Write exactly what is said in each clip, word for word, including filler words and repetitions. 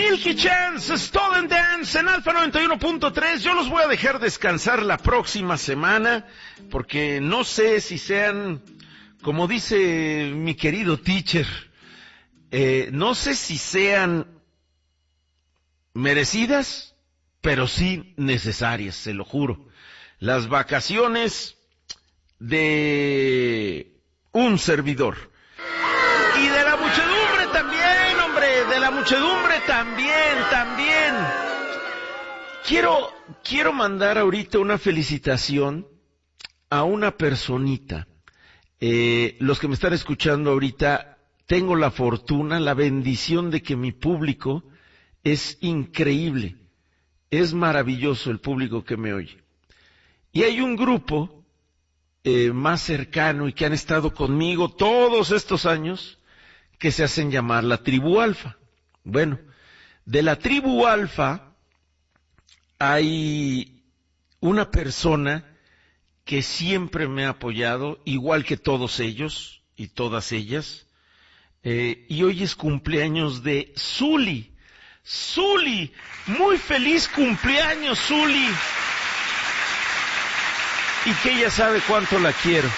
Milky Chance, Stolen Dance en Alfa noventa y uno punto tres. Yo los voy a dejar descansar la próxima semana, porque no sé si sean, como dice mi querido teacher, eh, no sé si sean merecidas, pero sí necesarias, se lo juro. Las vacaciones de un servidor. Y de la muchedumbre también, hombre, de la muchedumbre también, también. Quiero, quiero mandar ahorita una felicitación a una personita. Eh, los que me están escuchando ahorita, tengo la fortuna, la bendición de que mi público es increíble. Es maravilloso el público que me oye. Y hay un grupo eh, más cercano y que han estado conmigo todos estos años, que se hacen llamar la Tribu Alfa. Bueno, de la Tribu Alfa hay una persona que siempre me ha apoyado, igual que todos ellos y todas ellas, eh, y hoy es cumpleaños de Zuli. Zuli, muy feliz cumpleaños, Zuli. Y que ella sabe cuánto la quiero.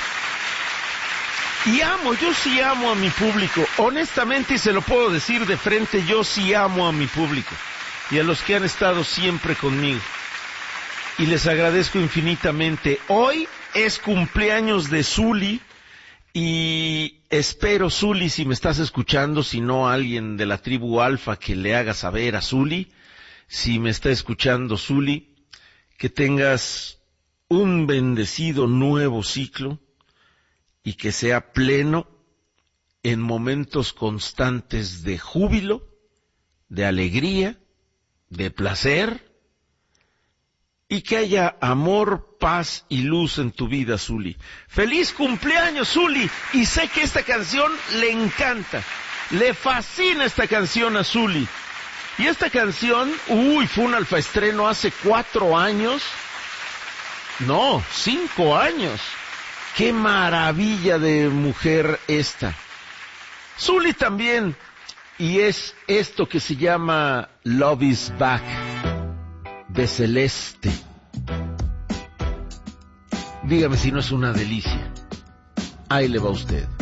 Y amo, yo sí amo a mi público, honestamente, y se lo puedo decir de frente, yo sí amo a mi público y a los que han estado siempre conmigo. Y les agradezco infinitamente. Hoy es cumpleaños de Zuli y espero, Zuli, si me estás escuchando, si no alguien de la Tribu Alfa que le haga saber a Zuli, si me está escuchando Zuli, que tengas un bendecido nuevo ciclo, y que sea pleno en momentos constantes de júbilo, de alegría, de placer, y que haya amor, paz y luz en tu vida, Zuli. ¡Feliz cumpleaños, Zuli! Y sé que esta canción le encanta, le fascina esta canción a Zuli. Y esta canción, uy, fue un alfaestreno hace cuatro años, no, cinco años. ¡Qué maravilla de mujer esta! Zuli también, y es esto que se llama Love is Back, de Celeste. Dígame si no es una delicia. Ahí le va a usted.